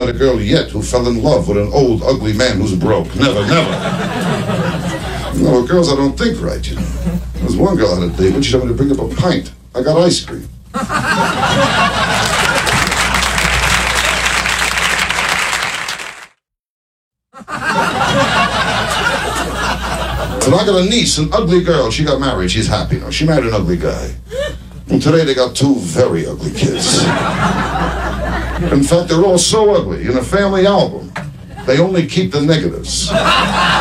met a girl yet who fell in love with an old, ugly man who's broke. Never, never. No, girls, I don't think right, you know. There was one girl I had a date with. She told me to bring up a pint. I got ice cream. And I got a niece, an ugly girl. She got married. She's happy now. She married an ugly guy. And today they got two very ugly kids. In fact, they're all so ugly. In a family album, they only keep the negatives. Now,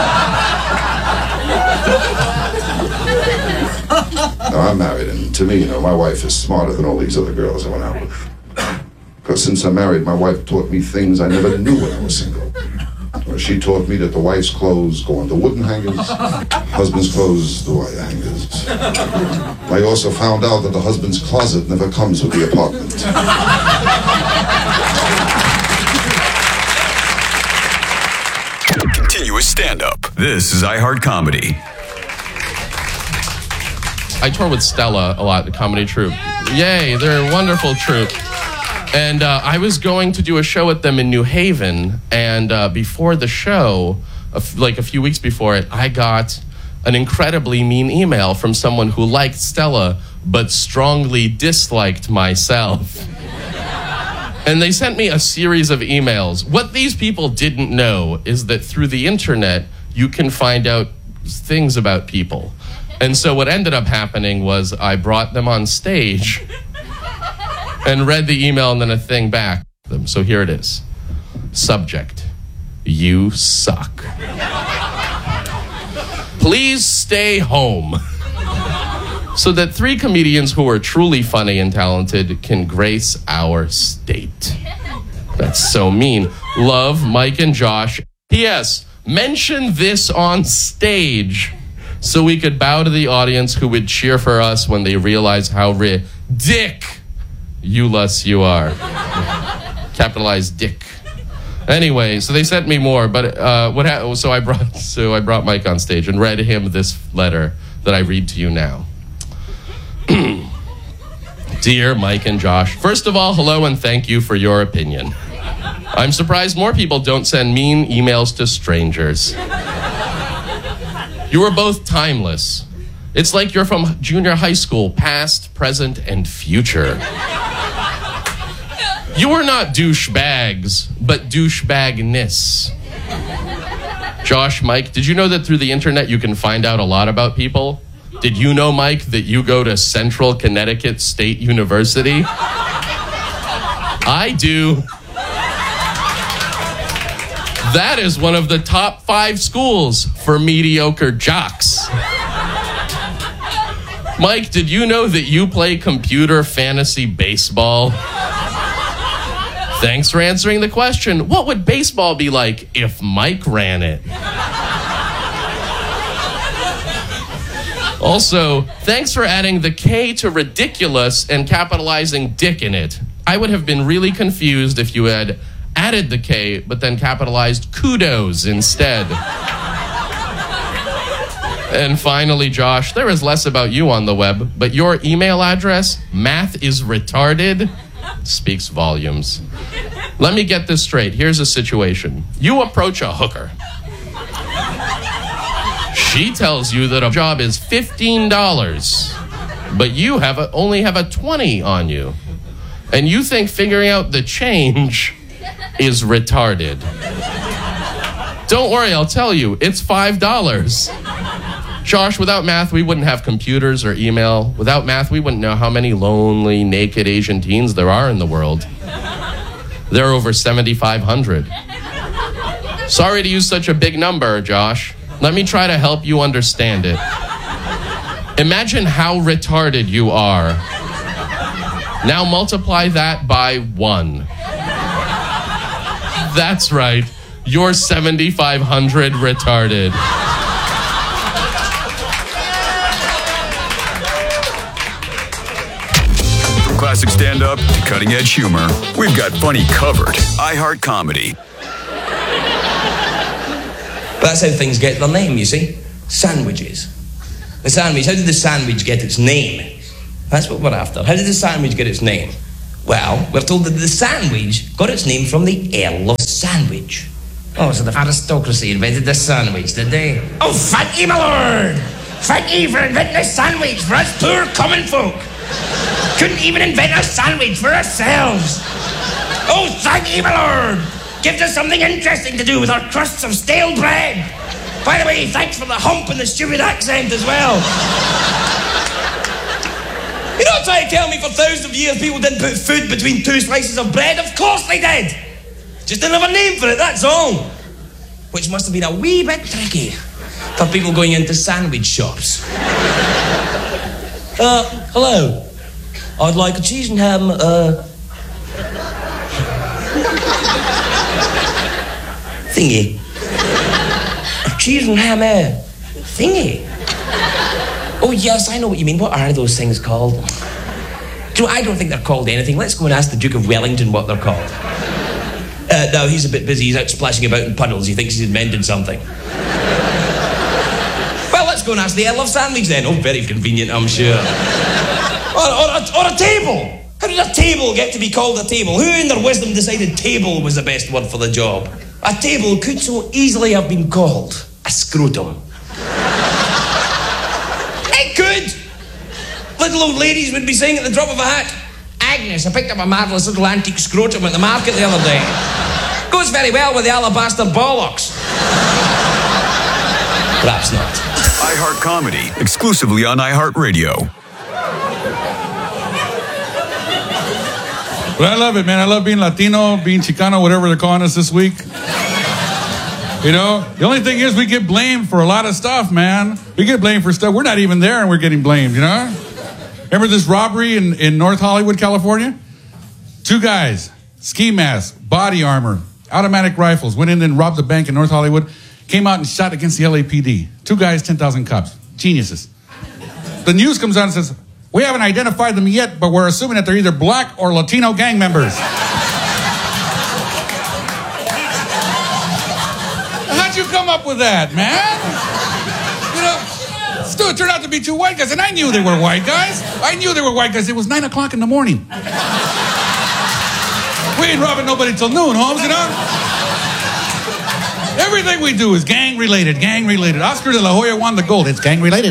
I'm married, and to me, you know, my wife is smarter than all these other girls I went out with. Because since I'm married, my wife taught me things I never knew when I was single. She taught me that the wife's clothes go on the wooden hangers, husband's clothes, the wire hangers. I also found out that the husband's closet never comes with the apartment. Continuous stand-up. This is iHeart Comedy. I tour with Stella a lot, the comedy troupe. Yay, they're a wonderful troupe. And I was going to do a show with them in New Haven, and before the show, like a few weeks before it, I got an incredibly mean email from someone who liked Stella, but strongly disliked myself. And they sent me a series of emails. What these people didn't know is that through the internet, you can find out things about people. And so what ended up happening was I brought them on stage and read the email and then a thing back. So here it is. Subject: you suck. Please stay home. So that 3 comedians who are truly funny and talented can grace our state. That's so mean. Love, Mike and Josh. P.S. Mention this on stage so we could bow to the audience who would cheer for us when they realize how ridiculous you are. Capitalized dick. Anyway, so they sent me more, but so I brought Mike on stage and read him this letter that I read to you now. Dear Mike and Josh, first of all, hello and thank you for your opinion. I'm surprised more people don't send mean emails to strangers. You are both timeless. It's like you're from junior high school, past, present, and future. You are not douchebags, but douchebagness. Josh, Mike, did you know that through the internet you can find out a lot about people? Did you know, Mike, that you go to Central Connecticut State University? I do. That is one of the top 5 schools for mediocre jocks. Mike, did you know that you play computer fantasy baseball? Thanks for answering the question. What would baseball be like if Mike ran it? Also, thanks for adding the K to ridiculous and capitalizing dick in it. I would have been really confused if you had added the K, but then capitalized kudos instead. And finally, Josh, there is less about you on the web, but your email address, mathisretarded, speaks volumes. Let me get this straight. Here's a situation. You approach a hooker. She tells you that a job is $15, but you only have a 20 on you. And you think figuring out the change is retarded. Don't worry, I'll tell you, it's $5. Josh, without math, we wouldn't have computers or email. Without math, we wouldn't know how many lonely, naked Asian teens there are in the world. There are over 7,500. Sorry to use such a big number, Josh. Let me try to help you understand it. Imagine how retarded you are. Now multiply that by 1. That's right. You're 7,500 retarded. From classic stand-up to cutting-edge humor, we've got funny covered. iHeart Comedy. That's how things get their name, you see. Sandwiches. The sandwich, how did the sandwich get its name? That's what we're after. How did the sandwich get its name? Well, we're told that the sandwich got its name from the Earl of sandwich. Oh, so the aristocracy invented the sandwich, did they? Oh, thank ye, my lord! Thank ye for inventing a sandwich for us poor common folk. Couldn't even invent a sandwich for ourselves. Oh, thank ye, my lord! Gives us something interesting to do with our crusts of stale bread. By the way, thanks for the hump and the stupid accent as well. You don't try to tell me for thousands of years people didn't put food between two slices of bread. Of course they did. Just didn't have a name for it, that's all. Which must have been a wee bit tricky for people going into sandwich shops. Hello. I'd like a cheese and ham, thingy. A cheese and ham, thingy. Oh, yes, I know what you mean. What are those things called? I don't think they're called anything. Let's go and ask the Duke of Wellington what they're called. No, he's a bit busy. He's out splashing about in puddles. He thinks he's invented something. Well, let's go and ask the Earl of Sandwich then. Oh, very convenient, I'm sure. Or a table. How did a table get to be called a table? Who in their wisdom decided table was the best word for the job? A table could so easily have been called a scrotum. It could. Little old ladies would be saying at the drop of a hat, Agnes, I picked up a marvellous little antique scrotum at the market the other day. Goes very well with the alabaster bollocks. Perhaps not. iHeart Comedy, exclusively on iHeartRadio. But I love it, man. I love being Latino, being Chicano, whatever they're calling us this week. You know, the only thing is we get blamed for a lot of stuff, man. We get blamed for stuff. We're not even there and we're getting blamed, you know? Remember this robbery in North Hollywood, California? 2 guys, ski masks, body armor, automatic rifles, went in and robbed the bank in North Hollywood, came out and shot against the LAPD. 2 guys, 10,000 cops. Geniuses. The news comes out and says, we haven't identified them yet, but we're assuming that they're either black or Latino gang members. How'd you come up with that, man? You know, still, it turned out to be 2 white guys, and I knew they were white guys. I knew they were white guys. It was 9 o'clock in the morning. We ain't robbing nobody till noon, Holmes, you know? Everything we do is gang-related, gang-related. Oscar de la Hoya won the gold. It's gang-related.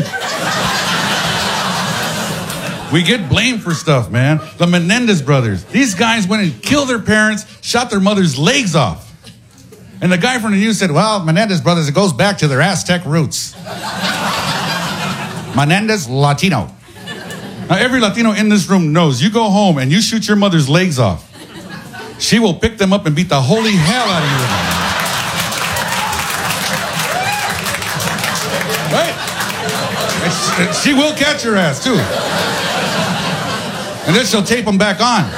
We get blamed for stuff, man. The Menendez brothers. These guys went and killed their parents, shot their mother's legs off. And the guy from the news said, well, Menendez brothers, it goes back to their Aztec roots. Menendez, Latino. Now, every Latino in this room knows you go home and you shoot your mother's legs off. She will pick them up and beat the holy hell out of you. Right? And she will catch your ass, too. And then she'll tape them back on.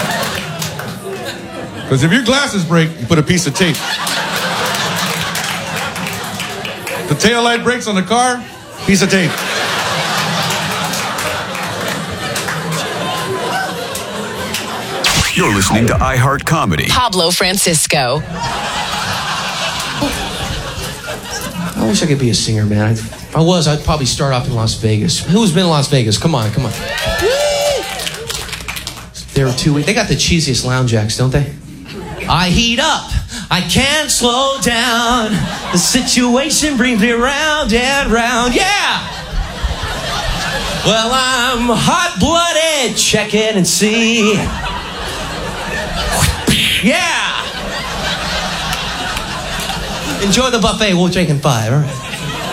Because if your glasses break, you put a piece of tape. The taillight breaks on the car, piece of tape. You're listening to iHeart Comedy. Pablo Francisco. I wish I could be a singer, man. If I was, I'd probably start off in Las Vegas. Who's been in Las Vegas? Come on, come on. There were 2 weeks. They got the cheesiest lounge acts, don't they? I heat up. I can't slow down. The situation brings me round and round. Yeah! Well, I'm hot-blooded. Check in and see. Yeah! Enjoy the buffet. We're drinking 5. All right.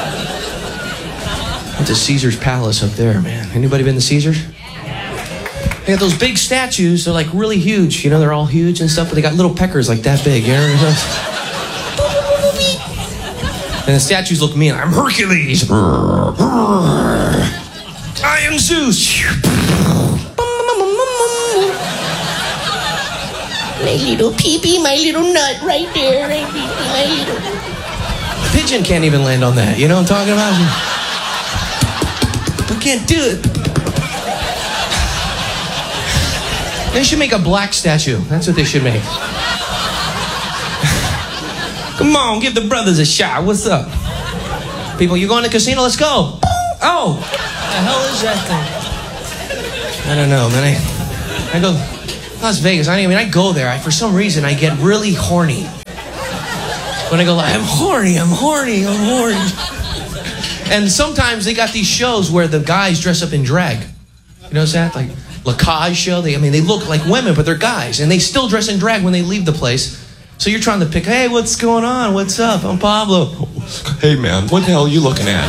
Went to Caesar's Palace up there, man. Anybody been to Caesar's? They got those big statues. They're like really huge. You know, they're all huge and stuff, but they got little peckers like that big. You know? And the statues look mean. I'm Hercules. I am Zeus. My little peepee, my little nut right there. My little... A pigeon can't even land on that. You know what I'm talking about? We can't do it. They should make a black statue. That's what they should make. Come on, give the brothers a shot. What's up? People, you going to the casino? Let's go. Oh, what the hell is that thing? I don't know, man. I go Las Vegas. I go there. For some reason, I get really horny. When I go live, I'm horny. And sometimes they got these shows where the guys dress up in drag. You notice that? Like Lacage show. They look like women, but they're guys. And they still dress in drag when they leave the place. So you're trying to pick, hey, what's going on? What's up? I'm Pablo. Hey, man, what the hell are you looking at?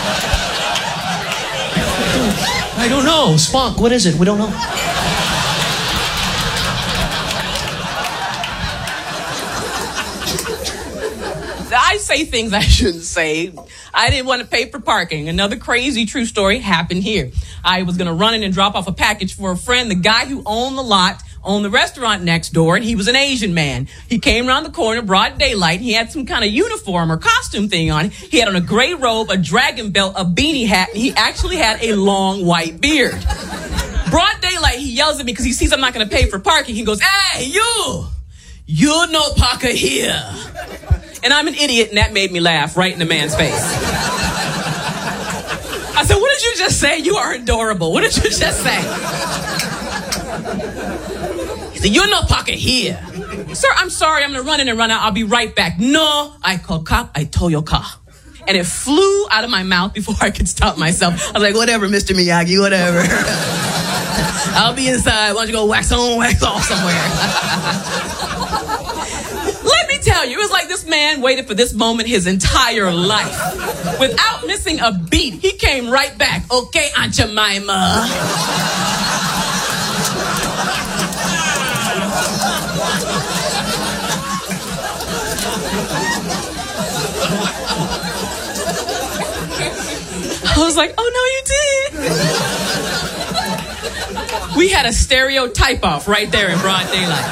I don't know. Spunk, what is it? We don't know. I say things I shouldn't say. I didn't want to pay for parking. Another crazy true story happened here. I was going to run in and drop off a package for a friend. The guy who owned the lot owned the restaurant next door, and he was an Asian man. He came around the corner, broad daylight. He had some kind of uniform or costume thing on. He had on a gray robe, a dragon belt, a beanie hat, and he actually had a long white beard. Broad daylight, he yells at me because he sees I'm not going to pay for parking. He goes, hey, you no parker here. And I'm an idiot, and that made me laugh right in the man's face. I said, what did you just say? You are adorable. What did you just say? He said, you're no pocket here. Sir, I'm sorry. I'm going to run in and run out. I'll be right back. No, I called cop. I tow your car. And it flew out of my mouth before I could stop myself. I was like, whatever, Mr. Miyagi, whatever. I'll be inside. Why don't you go wax on, wax off somewhere? Let me tell you, it was like this man waited for this moment his entire life. Without missing a beat, he came right back. Okay, Aunt Jemima. I was like, oh, no, you did. We had a stereotype off right there in broad daylight.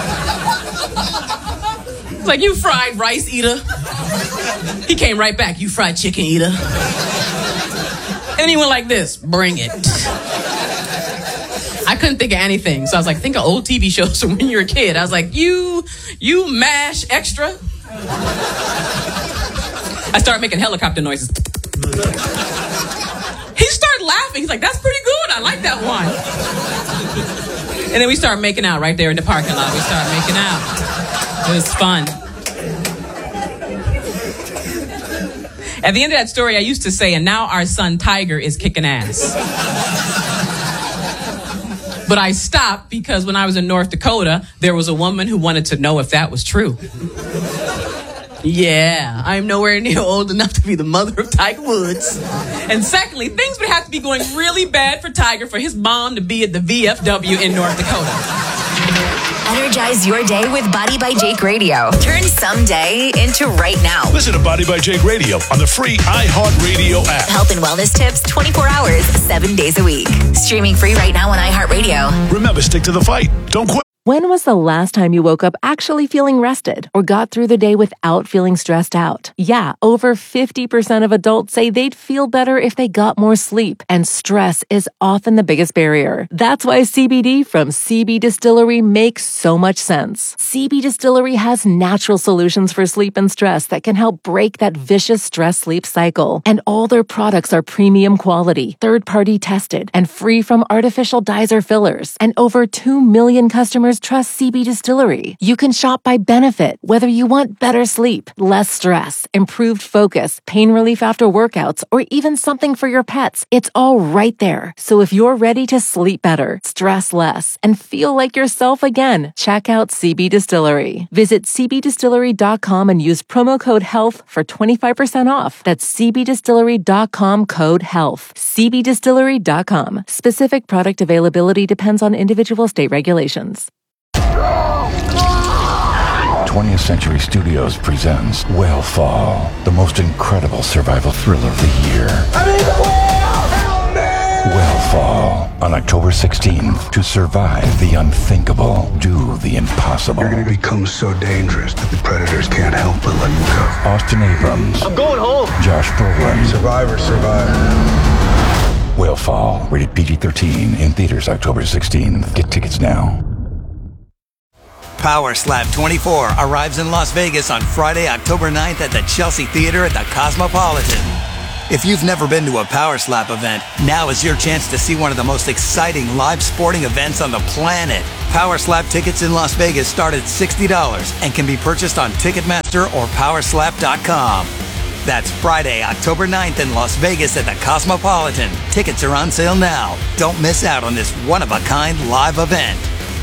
It's like, you fried rice eater. He came right back, you fried chicken eater. And he went like this, bring it. I couldn't think of anything. So I was like, think of old TV shows from when you were a kid. I was like, you mash extra. I started making helicopter noises. He started laughing. He's like, that's pretty good. I like that one. And then we started making out right there in the parking lot. We started making out. It was fun. At the end of that story, I used to say, and now our son Tiger is kicking ass. But I stopped because when I was in North Dakota, there was a woman who wanted to know if that was true. Yeah, I'm nowhere near old enough to be the mother of Tiger Woods. And secondly, things would have to be going really bad for Tiger for his mom to be at the VFW in North Dakota. Energize your day with Body by Jake Radio. Turn someday into right now. Listen to Body by Jake Radio on the free iHeartRadio app. Health and wellness tips 24 hours, 7 days a week. Streaming free right now on iHeartRadio. Remember, stick to the fight. Don't quit. When was the last time you woke up actually feeling rested or got through the day without feeling stressed out? Yeah, over 50% of adults say they'd feel better if they got more sleep, and stress is often the biggest barrier. That's why CBD from CB Distillery makes so much sense. CB Distillery has natural solutions for sleep and stress that can help break that vicious stress-sleep cycle. And all their products are premium quality, third-party tested, and free from artificial dyes or fillers. And over 2 million customers trust CB Distillery. You can shop by benefit, whether you want better sleep, less stress, improved focus, pain relief after workouts, or even something for your pets. It's all right there. So if you're ready to sleep better, stress less, and feel like yourself again, check out CB Distillery. Visit cbdistillery.com and use promo code HEALTH for 25% off. That's cbdistillery.com code HEALTH. cbdistillery.com. Specific product availability depends on individual state regulations. 20th Century Studios presents Whale Fall, the most incredible survival thriller of the year. Whale Fall, on October 16th. To survive the unthinkable, do the impossible. You're going to become so dangerous that the predators can't help but let you go. Austin Abrams. I'm going home. Josh Brolin. Survivor, survivor. Whale Fall, rated PG-13, in theaters October 16th. Get tickets now. Power Slap 24 arrives in Las Vegas on Friday, October 9th at the Chelsea Theater at the Cosmopolitan. If you've never been to a Power Slap event, now is your chance to see one of the most exciting live sporting events on the planet. Power Slap tickets in Las Vegas start at $60 and can be purchased on Ticketmaster or Powerslap.com. That's Friday, October 9th in Las Vegas at the Cosmopolitan. Tickets are on sale now. Don't miss out on this one-of-a-kind live event.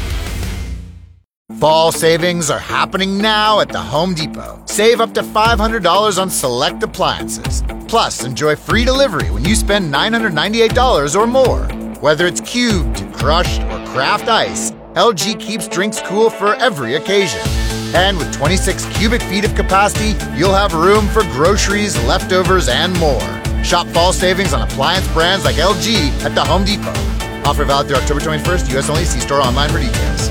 Fall savings are happening now at the Home Depot. Save up to $500 on select appliances. Plus, enjoy free delivery when you spend $998 or more. Whether it's cubed, crushed, or craft ice, LG keeps drinks cool for every occasion. And with 26 cubic feet of capacity, you'll have room for groceries, leftovers, and more. Shop fall savings on appliance brands like LG at the Home Depot. Offer valid through October 21st, U.S. only. See store online for details.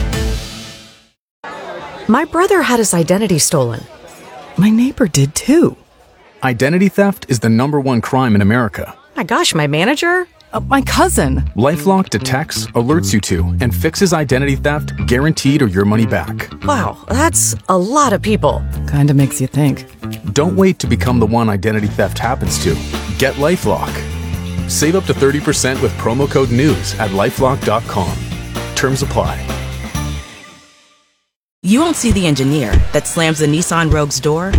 My brother had his identity stolen. My neighbor did too. Identity theft is the #1 crime in America. My gosh, my manager? My cousin. LifeLock detects, alerts you to, and fixes identity theft guaranteed or your money back. Wow, that's a lot of people. Kinda makes you think. Don't wait to become the one identity theft happens to. Get LifeLock. Save up to 30% with promo code NEWS at LifeLock.com. Terms apply. You won't see the engineer that slams the Nissan Rogue's door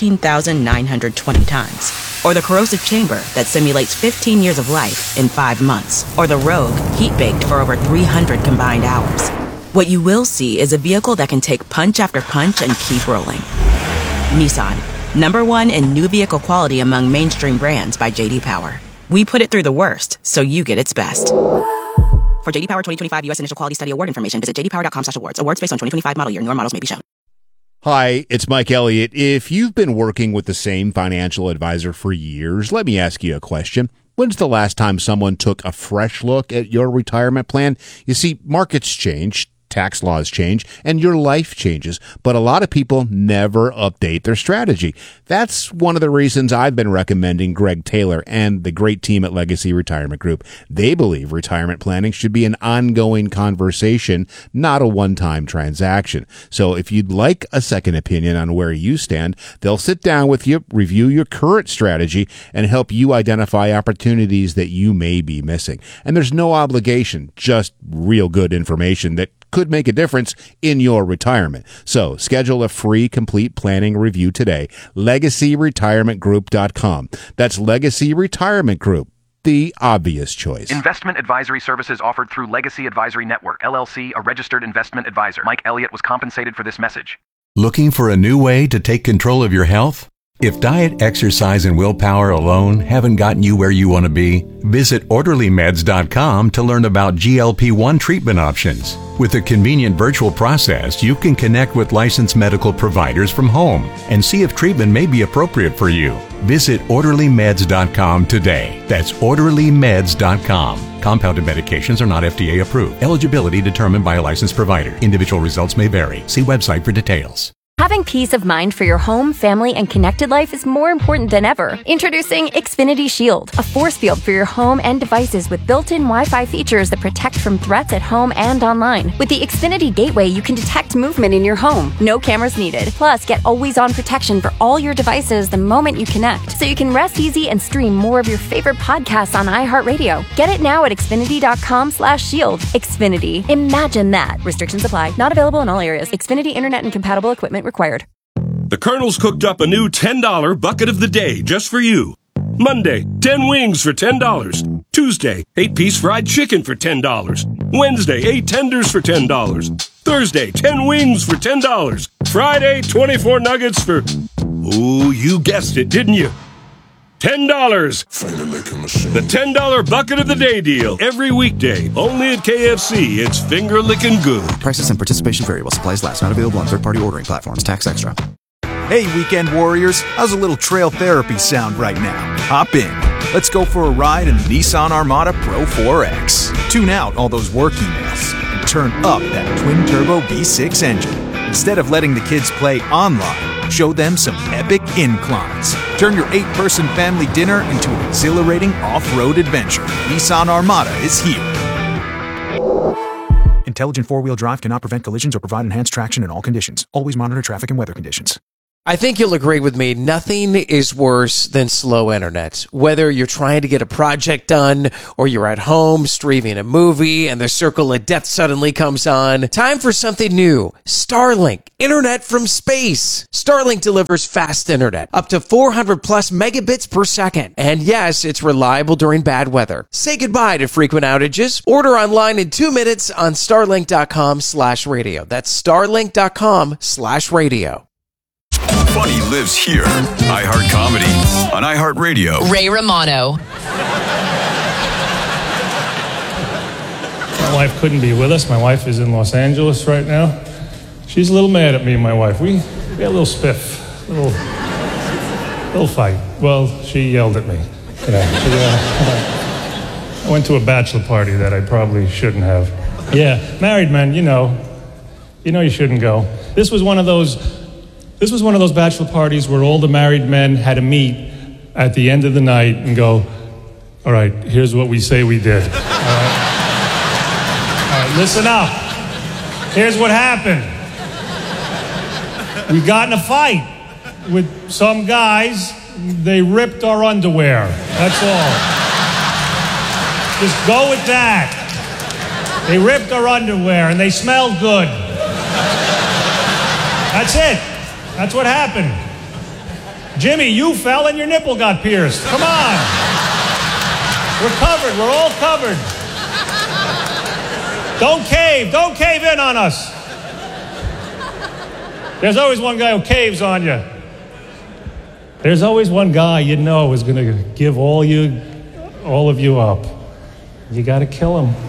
13,920 times. Or the corrosive chamber that simulates 15 years of life in 5 months. Or the Rogue heat-baked for over 300 combined hours. What you will see is a vehicle that can take punch after punch and keep rolling. Nissan, #1 in new vehicle quality among mainstream brands by J.D. Power. We put it through the worst, so you get its best. For J.D. Power 2025 U.S. Initial Quality Study Award information, visit jdpower.com/awards. Awards based on 2025 model year. Newer models may be shown. Hi, it's Mike Elliott. If you've been working with the same financial advisor for years, let me ask you a question. When's the last time someone took a fresh look at your retirement plan? You see, markets change, tax laws change, and your life changes, but a lot of people never update their strategy. That's one of the reasons I've been recommending Greg Taylor and the great team at Legacy Retirement Group. They believe retirement planning should be an ongoing conversation, not a one-time transaction. So if you'd like a second opinion on where you stand, they'll sit down with you, review your current strategy, and help you identify opportunities that you may be missing. And there's no obligation, just real good information that could make a difference in your retirement. So schedule a free complete planning review today. LegacyRetirementGroup.com. That's Legacy Retirement Group, the obvious choice. Investment advisory services offered through Legacy Advisory Network, LLC, a registered investment advisor. Mike Elliott was compensated for this message. Looking for a new way to take control of your health? If diet, exercise, and willpower alone haven't gotten you where you want to be, visit OrderlyMeds.com to learn about GLP-1 treatment options. With a convenient virtual process, you can connect with licensed medical providers from home and see if treatment may be appropriate for you. Visit OrderlyMeds.com today. That's OrderlyMeds.com. Compounded medications are not FDA approved. Eligibility determined by a licensed provider. Individual results may vary. See website for details. Having peace of mind for your home, family, and connected life is more important than ever. Introducing Xfinity Shield, a force field for your home and devices with built-in Wi-Fi features that protect from threats at home and online. With the Xfinity Gateway, you can detect movement in your home. No cameras needed. Plus, get always-on protection for all your devices the moment you connect, so you can rest easy and stream more of your favorite podcasts on iHeartRadio. Get it now at Xfinity.com/shield. Xfinity. Imagine that. Restrictions apply. Not available in all areas. Xfinity Internet and compatible equipment required. The Colonel's cooked up a new $10 bucket of the day just for you. Monday, 10 wings for $10. Tuesday, 8-piece fried chicken for $10. Wednesday, 8 tenders for $10. Thursday, 10 wings for $10. Friday, 24 nuggets for... Oh, you guessed it, didn't you? $10. The $10 bucket of the day deal. Every weekday. Only at KFC. It's finger licking good. Prices and participation vary while supplies last. Not available on third-party ordering platforms. Tax extra. Hey, weekend warriors. How's a little trail therapy sound right now? Hop in. Let's go for a ride in the Nissan Armada Pro 4X. Tune out all those work emails and turn up that twin-turbo V6 engine. Instead of letting the kids play online, show them some epic inclines. Turn your 8-person family dinner into an exhilarating off-road adventure. Nissan Armada is here. Intelligent four-wheel drive cannot prevent collisions or provide enhanced traction in all conditions. Always monitor traffic and weather conditions. I think you'll agree with me. Nothing is worse than slow internet. Whether you're trying to get a project done or you're at home streaming a movie and the circle of death suddenly comes on. Time for something new. Starlink. Internet from space. Starlink delivers fast internet. Up to 400 plus megabits per second. And yes, it's reliable during bad weather. Say goodbye to frequent outages. Order online in 2 minutes on starlink.com/radio. That's starlink.com/radio. Funny lives here. iHeart Comedy on iHeartRadio. Ray Romano. My wife couldn't be with us. My wife is in Los Angeles right now. She's a little mad at me and my wife. We had a little spiff, a little fight. Well, she yelled at me. I went to a bachelor party that I probably shouldn't have. Yeah, married men, you know you shouldn't go. This was one of those bachelor parties where all the married men had to meet at the end of the night and go, all right, here's what we say we did. All right, listen up. Here's what happened. We got in a fight with some guys. They ripped our underwear. That's all. Just go with that. They ripped our underwear and they smelled good. That's it. That's what happened. Jimmy, you fell and your nipple got pierced. Come on. We're covered. We're all covered. Don't cave. Don't cave in on us. There's always one guy who caves on you. There's always one guy you know is going to give all of you up. You got to kill him.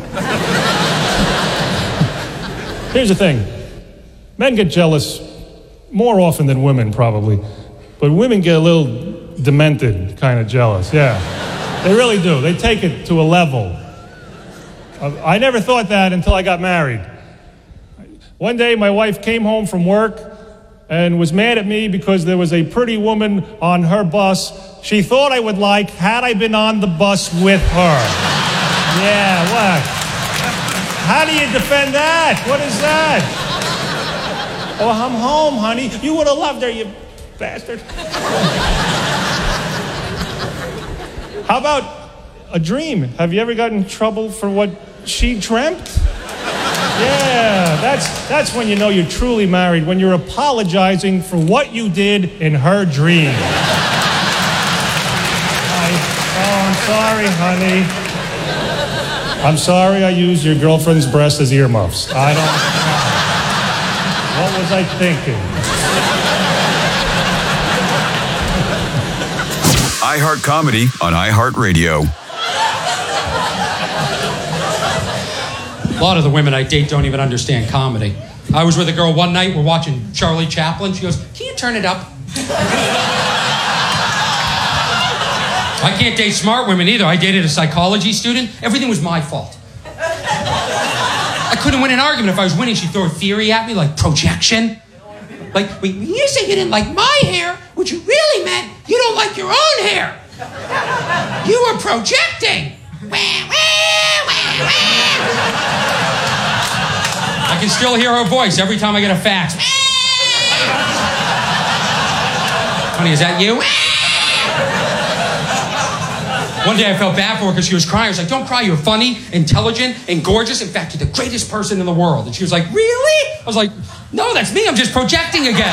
Here's the thing. Men get jealous more often than women, probably. But women get a little demented, kind of jealous. Yeah, they really do. They take it to a level. I never thought that until I got married. One day, my wife came home from work and was mad at me because there was a pretty woman on her bus she thought I would like had I been on the bus with her. Yeah, what? How do you defend that? What is that? Oh, I'm home, honey. You would have loved her, you bastard. How about a dream? Have you ever gotten in trouble for what she dreamt? Yeah, that's when you know you're truly married, when you're apologizing for what you did in her dream. I'm sorry, honey. I'm sorry I used your girlfriend's breast as earmuffs. I don't... What was I thinking? iHeart Comedy on iHeartRadio. A lot of the women I date don't even understand comedy. I was with a girl one night, we're watching Charlie Chaplin. She goes, can you turn it up? I can't date smart women either. I dated a psychology student. Everything was my fault. I couldn't win an argument. If I was winning, she'd throw a theory at me, like projection. Like, when you say you didn't like my hair, what you really meant, you don't like your own hair. You were projecting. I can still hear her voice every time I get a fax. Honey, is that you? One day I felt bad for her because she was crying. I was like, don't cry, you're funny, intelligent, and gorgeous. In fact, you're the greatest person in the world. And she was like, really? I was like, no, that's me. I'm just projecting again.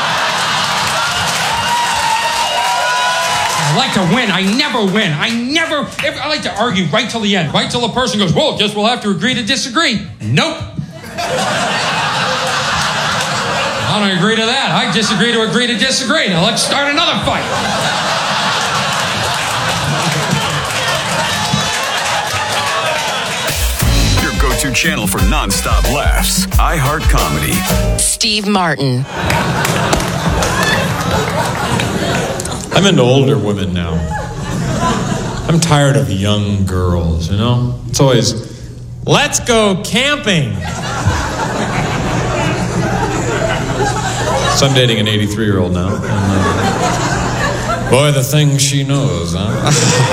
I like to win. I never win. I like to argue right till the end. Right till a person goes, well, guess we'll have to agree to disagree. Nope. I don't agree to that. I disagree to agree to disagree. Now let's start another fight. Go-to channel for non-stop laughs. iHeart Comedy. Steve Martin. I'm into older women now. I'm tired of young girls, you know? It's always, let's go camping. So I'm dating an 83-year-old now. And, boy, the things she knows, huh?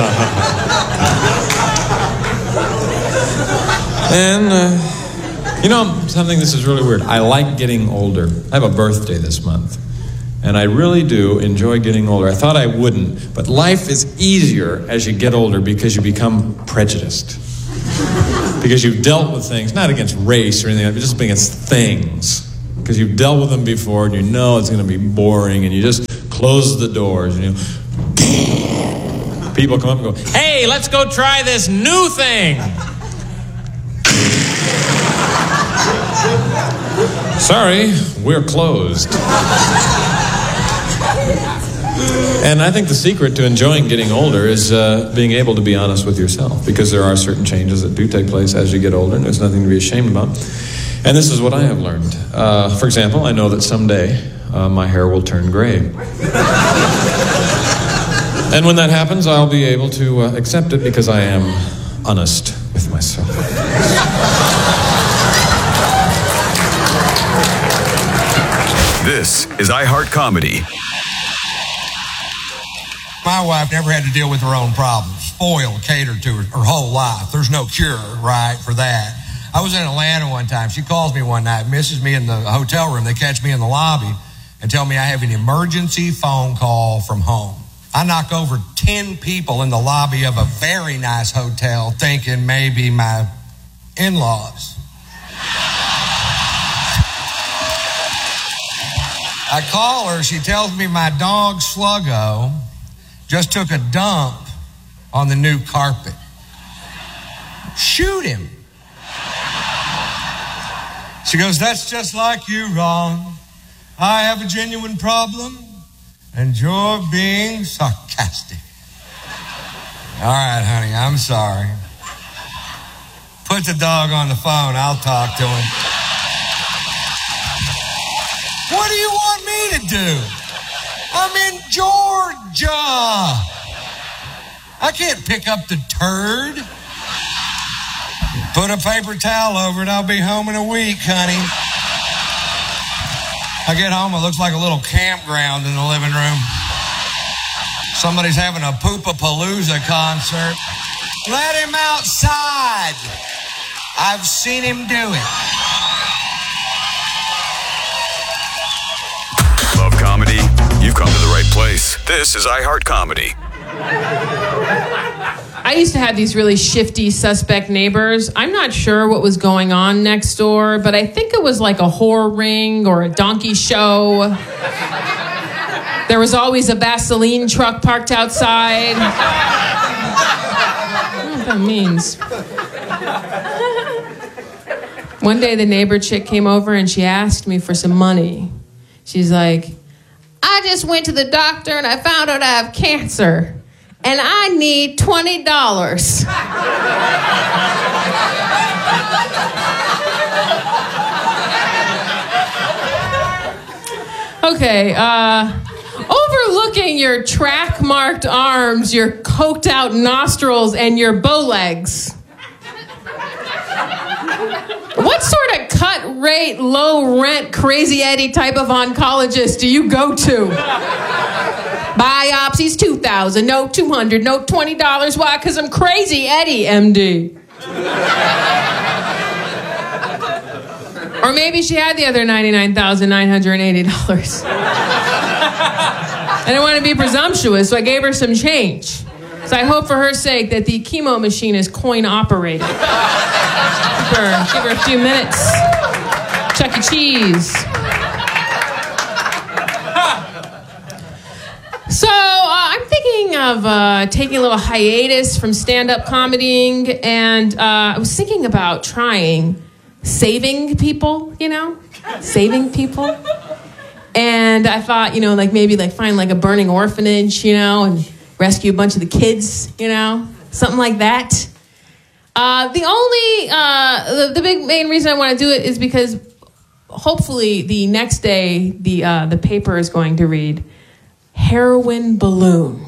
And, you know, something this is really weird. I like getting older. I have a birthday this month. And I really do enjoy getting older. I thought I wouldn't, but life is easier as you get older because you become prejudiced. Because you've dealt with things, not against race or anything, but just against things. Because you've dealt with them before and you know it's going to be boring and you just close the doors and people come up and go, hey, let's go try this new thing. Sorry, we're closed. And I think the secret to enjoying getting older is being able to be honest with yourself, because there are certain changes that do take place as you get older, and there's nothing to be ashamed about. And this is what I have learned. For example, I know that someday my hair will turn gray. And when that happens, I'll be able to accept it because I am honest with myself. This is iHeart Comedy. My wife never had to deal with her own problems. Spoiled, catered to her whole life. There's no cure, right, for that. I was in Atlanta one time. She calls me one night, misses me in the hotel room. They catch me in the lobby and tell me I have an emergency phone call from home. I knock over 10 people in the lobby of a very nice hotel thinking maybe my in-laws. I call her. She tells me my dog, Sluggo, just took a dump on the new carpet. Shoot him. She goes, that's just like you, Ron. I have a genuine problem, and you're being sarcastic. All right, honey, I'm sorry. Put the dog on the phone. I'll talk to him. What do you want me to do? I'm in Georgia. I can't pick up the turd. Put a paper towel over it. I'll be home in a week, honey. I get home, it looks like a little campground in the living room. Somebody's having a Poopapalooza concert. Let him outside. I've seen him do it. Love comedy? You've come to the right place. This is iHeart Comedy. I used to have these really shifty, suspect neighbors. I'm not sure what was going on next door, but I think it was like a whore ring or a donkey show. There was always a Vaseline truck parked outside. I don't know what that means. One day the neighbor chick came over and she asked me for some money. She's like, I just went to the doctor and I found out I have cancer. And I need $20. Okay, overlooking your track-marked arms, your coked-out nostrils, and your bow legs. What sort of cut-rate, low-rent, Crazy Eddie type of oncologist do you go to? Biopsies, $2,000, no $200, no $20. Why? Because I'm Crazy Eddie, MD. Or maybe she had the other $99,980. I didn't want to be presumptuous, so I gave her some change. So I hope for her sake that the chemo machine is coin-operated. Give her a few minutes. Chuck E. Cheese. So I'm thinking of taking a little hiatus from stand-up comedying, and I was thinking about trying saving people, saving people. And I thought, like maybe like find like a burning orphanage, and rescue a bunch of the kids, something like that. The big main reason I want to do it is because hopefully the next day the paper is going to read heroin balloon.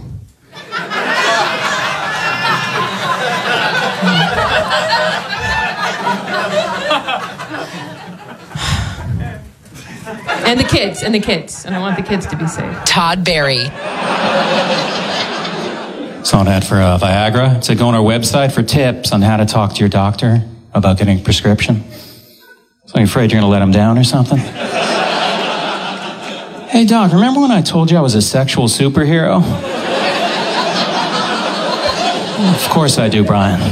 And the kids. And I want the kids to be safe. Todd Barry. Saw an ad for Viagra. It said go on our website for tips on how to talk to your doctor about getting a prescription. So you're afraid you're going to let him down or something? Hey, Hey, Doc, remember when I told you I was a sexual superhero? Of course I do, Brian.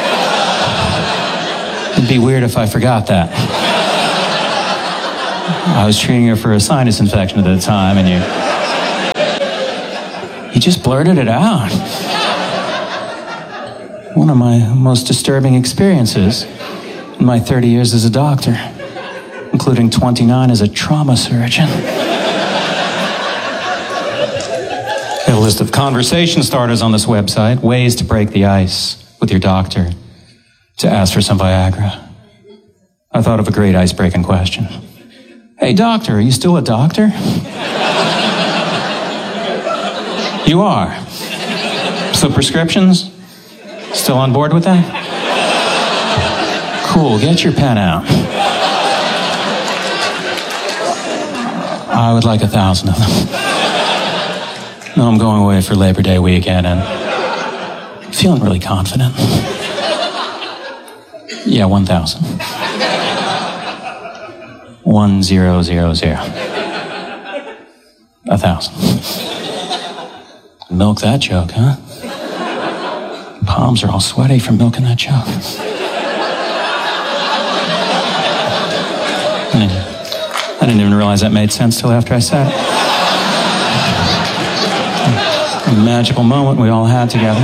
It'd be weird if I forgot that. I was treating her for a sinus infection at the time, and you just blurted it out. One of my most disturbing experiences in my 30 years as a doctor, including 29 as a trauma surgeon. A list of conversation starters on this website, ways to break the ice with your doctor, to ask for some Viagra. I thought of a great ice-breaking question. Hey, doctor, are you still a doctor? You are. So prescriptions? Still on board with that? Cool, get your pen out. I would like 1,000 of them. No, I'm going away for Labor Day weekend and feeling really confident. Yeah, 1,000. 1000. 1,000. Milk that joke, huh? Palms are all sweaty from milking that joke. I didn't even realize that made sense till after I said it. A magical moment we all had together.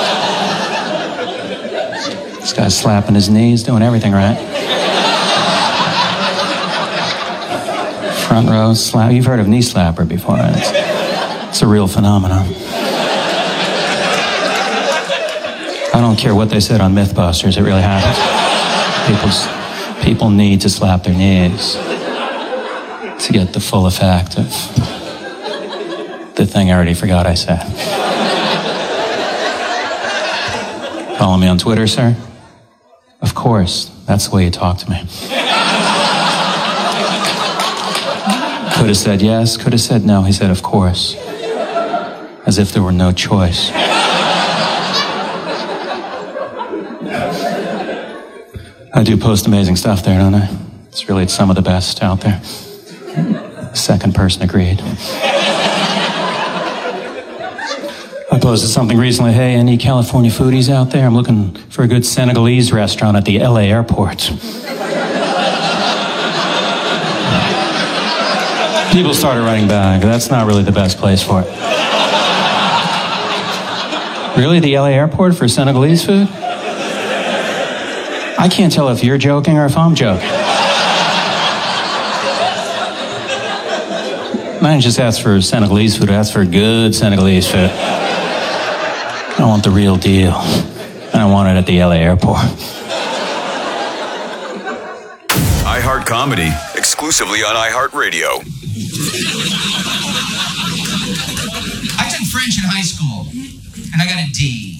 This guy's slapping his knees, doing everything right. Front row slap. You've heard of knee slapper before, right? It's a real phenomenon. I don't care what they said on Mythbusters, it really happens. People need to slap their knees to get the full effect of the thing I already forgot I said. Follow me on Twitter, sir? Of course, that's the way you talk to me. Could have said yes, could have said no. He said, of course. As if there were no choice. I do post amazing stuff there, don't I? It's really some of the best out there. Second person agreed. I posted something recently. Hey, any California foodies out there? I'm looking for a good Senegalese restaurant at the LA airport. People started writing back. That's not really the best place for it. Really, the LA airport for Senegalese food? I can't tell if you're joking or if I'm joking. I didn't just ask for Senegalese food, I asked for good Senegalese food. I want the real deal. And I want it at the LA airport. iHeart Comedy, exclusively on iHeartRadio. I took French in high school, and I got a D.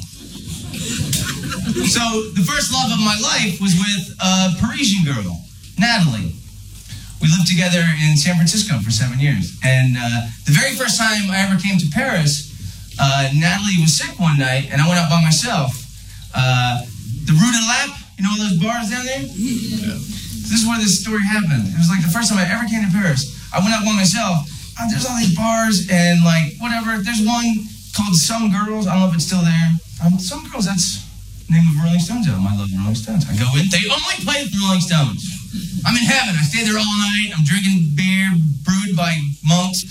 So the first love of my life was with a Parisian girl, Natalie. We lived together in San Francisco for 7 years. And the very first time I ever came to Paris, Natalie was sick one night, and I went out by myself. The Rue de Lap, you know all those bars down there? Yeah. This is where this story happened. It was like the first time I ever came to Paris. I went out by myself. There's all these bars and like whatever. There's one called Some Girls. I don't know if it's still there. Some Girls, that's the name of a Rolling Stones album. I love the Rolling Stones. I go in, they only play the Rolling Stones. I'm in heaven. I stay there all night. I'm drinking beer brewed by monks.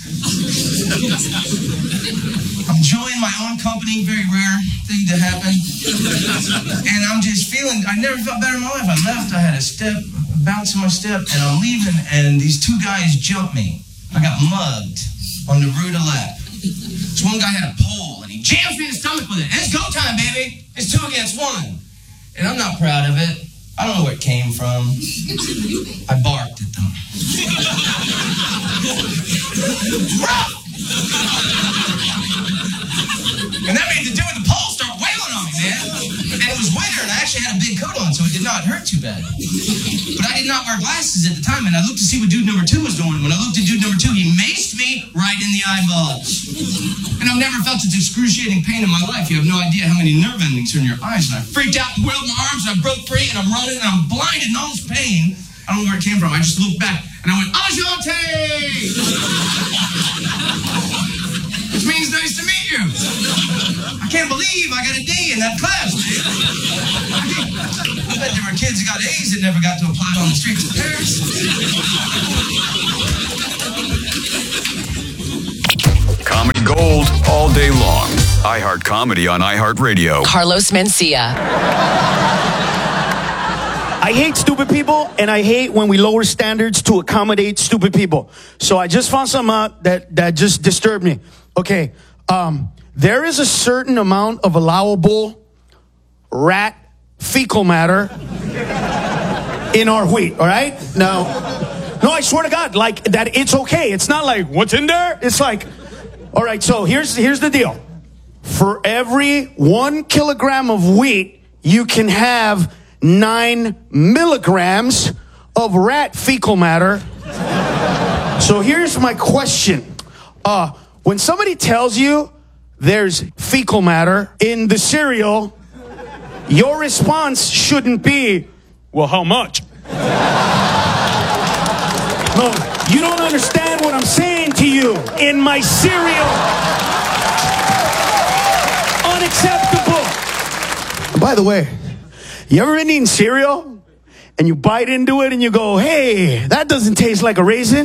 I'm enjoying my own company. Very rare thing to happen. And I'm just feeling, I never felt better in my life. I left, I had a step, a bounce in my step, and I'm leaving, and these two guys jumped me. I got mugged on the Rue de Lap. This one guy had a pole, and he jams me in the stomach with it. And it's go time, baby. It's 2 against 1. And I'm not proud of it. I don't know where it came from. I barked at them. And that made the dude with the pole start wailing on me, man. And it was winter, and I actually had a big coat on, so it did not hurt too bad. But I did not wear glasses at the time, and I looked to see what dude number 2 was doing. When I looked at dude number 2, he maced me right in the eyeballs. And I've never felt such excruciating pain in my life. You have no idea how many nerve endings are in your eyes. And I freaked out and whirled my arms, and I broke free, and I'm running, and I'm blinded in all this pain. I don't know where it came from. I just looked back, And I went, Enchanté! Which means nice to meet you. I can't believe I got a D in that class, man. I bet there were kids who got A's that never got to apply on the streets of Paris. Comedy gold all day long. iHeart Comedy on iHeartRadio. Carlos Mencia. I hate stupid people, and I hate when we lower standards to accommodate stupid people. So I just found something out that just disturbed me. Okay, there is a certain amount of allowable rat fecal matter in our wheat, all right? Now, no, I swear to God, like, that it's okay. It's not like, what's in there? It's like, all right, so here's the deal. For every 1 kilogram of wheat, you can have 9 milligrams of rat fecal matter. So here's my question. When somebody tells you there's fecal matter in the cereal, your response shouldn't be, well, how much? No, you don't understand what I'm saying to you. In my cereal. Unacceptable. By the way, you ever been eating cereal and you bite into it and you go, hey, that doesn't taste like a raisin?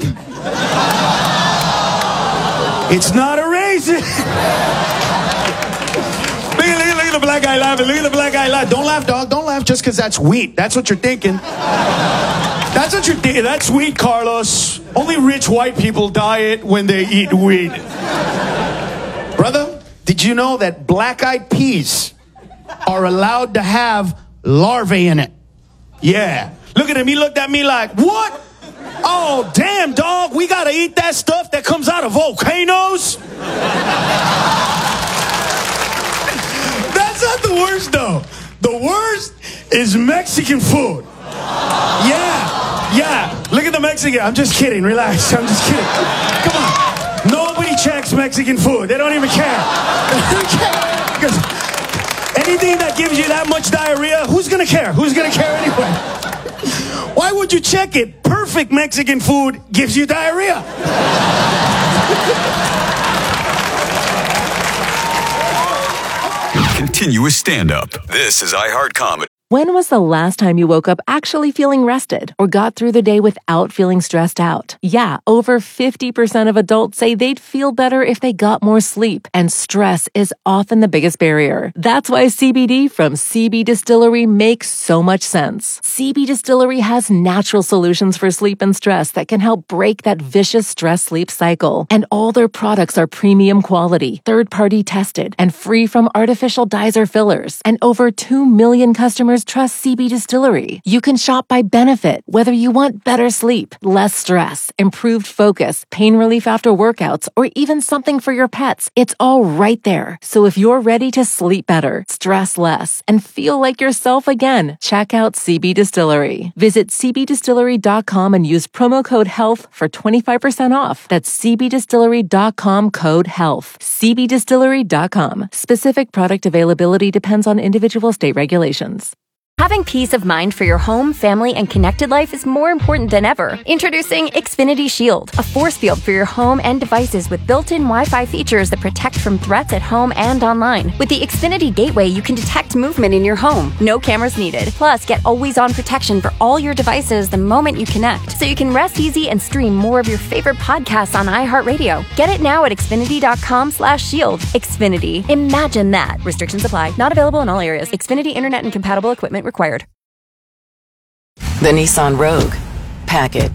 It's not a raisin. Look at the black guy laughing. Look at the black guy laughing. Don't laugh, dog. Don't laugh just because that's wheat. That's what you're thinking. That's what you're thinking. That's wheat, Carlos. Only rich white people diet when they eat wheat. Brother, did you know that black-eyed peas are allowed to have larvae in it? Yeah. Look at him. He looked at me like, what? Oh, damn, dog. We got to eat that stuff that comes out of volcanoes? That's not the worst, though. The worst is Mexican food. Yeah. Look at the Mexican. I'm just kidding. Relax. I'm just kidding. Come on. Nobody checks Mexican food. They don't even care. They don't care. Because anything that gives you that much diarrhea, who's going to care? Who's going to care anyway? Why would you check it? Perfect Mexican food gives you diarrhea. Continuous stand-up. This is iHeart Comedy. When was the last time you woke up actually feeling rested or got through the day without feeling stressed out? Yeah, over 50% of adults say they'd feel better if they got more sleep, and stress is often the biggest barrier. That's why CBD from CB Distillery makes so much sense. CB Distillery has natural solutions for sleep and stress that can help break that vicious stress-sleep cycle. And all their products are premium quality, third-party tested, and free from artificial dyes or fillers. And over 2 million customers trust CB Distillery. You can shop by benefit, whether you want better sleep, less stress, improved focus, pain relief after workouts, or even something for your pets. It's all right there. So if you're ready to sleep better, stress less, and feel like yourself again, check out CB Distillery. Visit cbdistillery.com and use promo code HEALTH for 25% off. That's cbdistillery.com code HEALTH. cbdistillery.com. Specific product availability depends on individual state regulations. Having peace of mind for your home, family, and connected life is more important than ever. Introducing Xfinity Shield, a force field for your home and devices with built-in Wi-Fi features that protect from threats at home and online. With the Xfinity Gateway, you can detect movement in your home. No cameras needed. Plus, get always-on protection for all your devices the moment you connect, so you can rest easy and stream more of your favorite podcasts on iHeartRadio. Get it now at Xfinity.com/shield. Xfinity. Imagine that. Restrictions apply. Not available in all areas. Xfinity Internet and compatible equipment required. The Nissan Rogue. Pack it.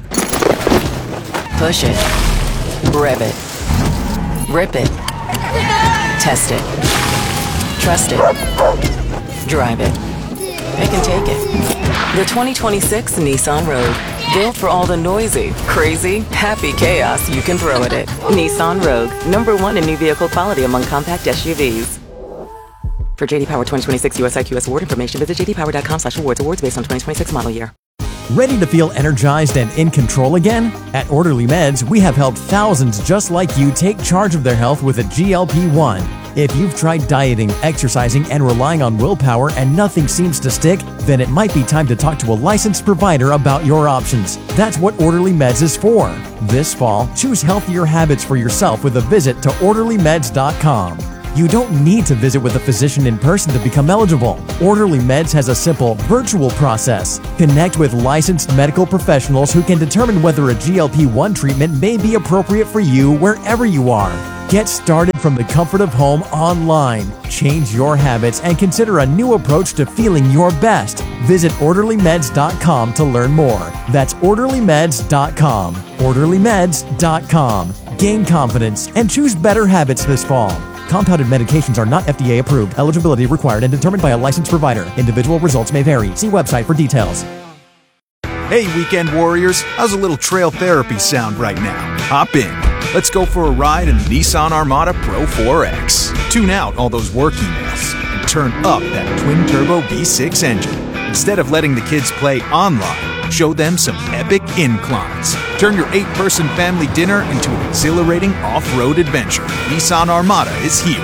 Push it. Rev it. Rip it. Test it. Trust it. Drive it. Pick and take it. The 2026 Nissan Rogue. Built for all the noisy, crazy, happy chaos you can throw at it. Nissan Rogue. #1 in new vehicle quality among compact SUVs. For JD Power 2026 USIQS award information, visit jdpower.com/awards. Awards based on 2026 model year. Ready to feel energized and in control again? At Orderly Meds, we have helped thousands just like you take charge of their health with a GLP-1. If you've tried dieting, exercising, and relying on willpower and nothing seems to stick, then it might be time to talk to a licensed provider about your options. That's what Orderly Meds is for. This fall, choose healthier habits for yourself with a visit to OrderlyMeds.com. You don't need to visit with a physician in person to become eligible. Orderly Meds has a simple, virtual process. Connect with licensed medical professionals who can determine whether a GLP-1 treatment may be appropriate for you wherever you are. Get started from the comfort of home online. Change your habits and consider a new approach to feeling your best. Visit OrderlyMeds.com to learn more. That's OrderlyMeds.com. OrderlyMeds.com. Gain confidence and choose better habits this fall. Compounded medications are not FDA approved. Eligibility required and determined by a licensed provider. Individual results may vary. See website for details. Hey, weekend warriors, how's a little trail therapy sound right now? Hop in. Let's go for a ride in the Nissan Armada Pro 4X. Tune out all those work emails and turn up that twin-turbo V6 engine. Instead of letting the kids play online, show them some epic inclines. Turn your 8-person family dinner into an exhilarating off-road adventure. Nissan Armada is here.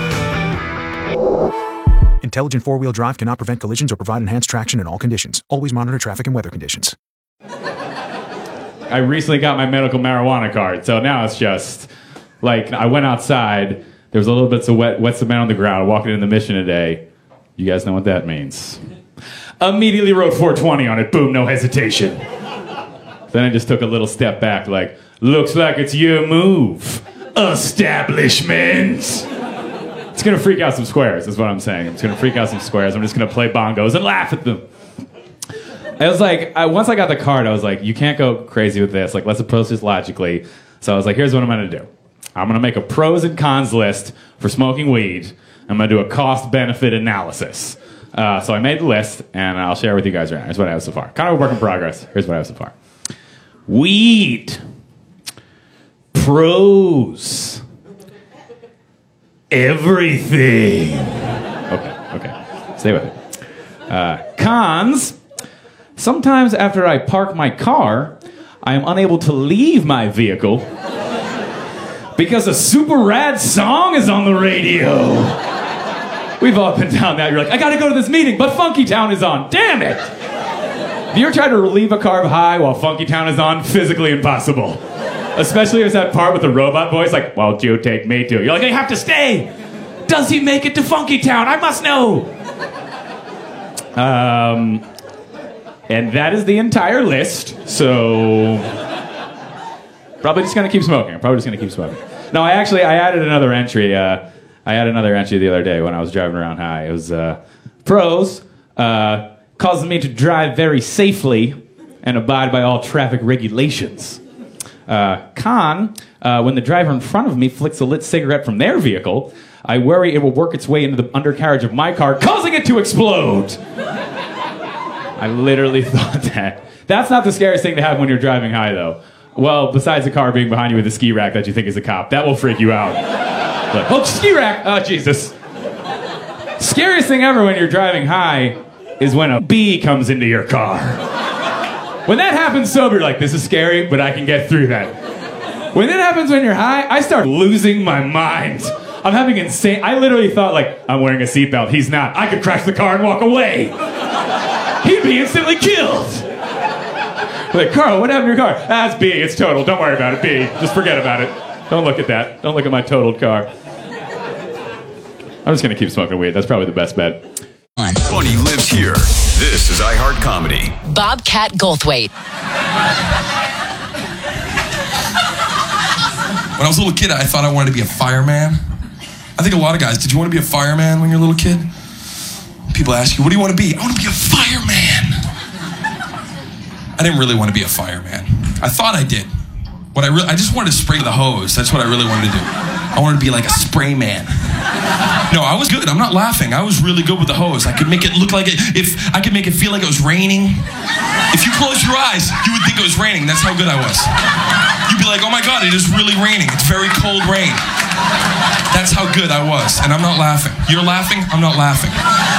Intelligent four-wheel drive cannot prevent collisions or provide enhanced traction in all conditions. Always monitor traffic and weather conditions. I recently got my medical marijuana card, so now it's just like I went outside. There was a little bit of wet cement on the ground. Walking in the mission today. You guys know what that means. Immediately wrote 420 on it. Boom, no hesitation. Then I just took a little step back, like, looks like it's your move, establishment. It's gonna freak out some squares, is what I'm saying. It's gonna freak out some squares. I'm just gonna play bongos and laugh at them. I was like, once I got the card, I was like, you can't go crazy with this. Like, let's approach this logically. So I was like, here's what I'm going to do. I'm going to make a pros and cons list for smoking weed. I'm going to do a cost-benefit analysis. So I made the list, and I'll share with you guys right now. Here's what I have so far. Kind of a work in progress. Here's what I have so far. Weed. Pros. Everything. Okay. Stay with it. Cons. Sometimes after I park my car, I am unable to leave my vehicle because a super rad song is on the radio. We've all been down that. You're like, I gotta go to this meeting, but Funky Town is on. Damn it! Have you ever tried to relieve a carb high while Funky Town is on? Physically impossible. Especially if it's that part with the robot voice, like, won't you take me to? You're like, I have to stay! Does he make it to Funky Town? I must know! And that is the entire list, so probably just gonna keep smoking. No, I added another entry. I added another entry the other day when I was driving around high. It was pros, causes me to drive very safely and abide by all traffic regulations. Con, when the driver in front of me flicks a lit cigarette from their vehicle, I worry it will work its way into the undercarriage of my car, causing it to explode. I literally thought that. That's not the scariest thing to happen when you're driving high, though. Well, besides the car being behind you with a ski rack that you think is a cop. That will freak you out. Like, oh, ski rack! Oh, Jesus. Scariest thing ever when you're driving high is when a bee comes into your car. When that happens sober, you're like, this is scary, but I can get through that. When it happens when you're high, I start losing my mind. I'm having insane... I literally thought, like, I'm wearing a seatbelt. He's not. I could crash the car and walk away. He'd be instantly killed. Like, Carl, what happened to your car? It's B. It's total. Don't worry about it, B. Just forget about it. Don't look at that. Don't look at my totaled car. I'm just going to keep smoking weed. That's probably the best bet. Funny lives here. This is iHeart Comedy. Bobcat Goldthwait. When I was a little kid, I thought I wanted to be a fireman. I think a lot of guys, did you want to be a fireman when you were a little kid? People ask you, what do you want to be? I want to be a fireman. I didn't really want to be a fireman. I thought I did. I just wanted to spray the hose. That's what I really wanted to do. I wanted to be like a spray man. No, I was good. I'm not laughing. I was really good with the hose. I could make it look like it, if I could make it feel like it was raining. If you close your eyes, you would think it was raining. That's how good I was. You'd be like, oh my God, it is really raining. It's very cold rain. That's how good I was. And I'm not laughing. You're laughing? I'm not laughing.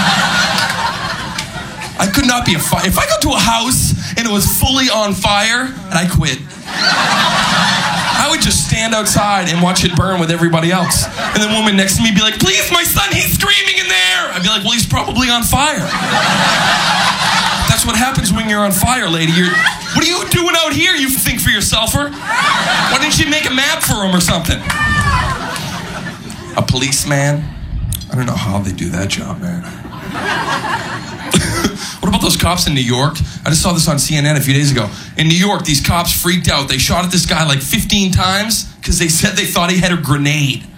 I could not be a fire. If I go to a house and it was fully on fire, and I quit. I would just stand outside and watch it burn with everybody else. And the woman next to me be like, please, my son, he's screaming in there. I'd be like, well, he's probably on fire. That's what happens when you're on fire, lady. What are you doing out here, you think for yourselfer? Why didn't you make a map for him or something? A policeman? I don't know how they do that job, man. What about those cops in New York? I just saw this on CNN a few days ago. In New York, these cops freaked out. They shot at this guy like 15 times because they said they thought he had a grenade.